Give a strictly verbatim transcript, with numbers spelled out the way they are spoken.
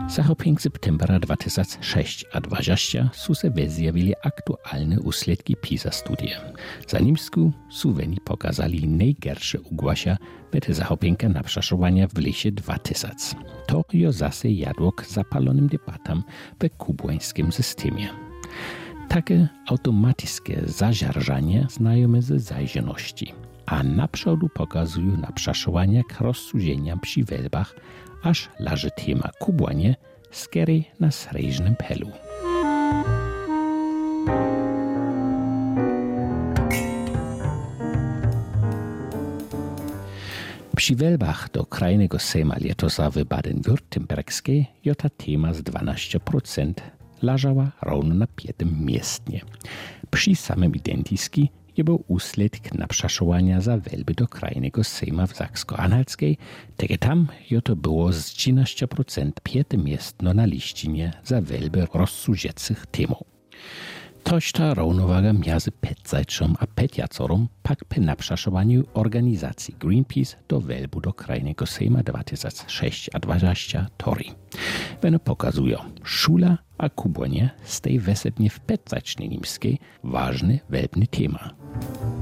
Zachopink septembra dwa tysiące sześć a dwadzieścia su se zjawili aktualne usledki PISA studie. Za Niemsku su weni pokazali najgorsze ugłasia bete zachopinka na przeszowania w lesie dwa tysiące. To jo zase jadło k zapalonym debatam w kubańskim systemie. Takie automatyczne zażarżanie znajome ze zajrzaności, a naprzód pokazują na przeszowania k rozsądzeniam przy welbach, aż laże tema kubłanie skiery na sreżnym pelu. Przy welbach do krajnego sejma letosa w Baden-Württembergskiej jota tema z dwanaście procent lażała równo na piętym miestnie. Przy samym identyski je był usledk na przeszowania za welby do krajnego sejma w Saksko-Anhaltskiej, tak tam jo to było z trzynaście procent pięte miestno na liścinie za welby rozsądzecych temów. Toż ta równowaga między petzajczom a petjacorom pak po naprzeszowaniu organizacji Greenpeace do welbu do krajnego sejma dwa tysiące sześć a dwadzieścia tori. Weno pokazują, szula a kubłanie z tej wesetnie w petzajcznej niemskiej ważny welbny tema.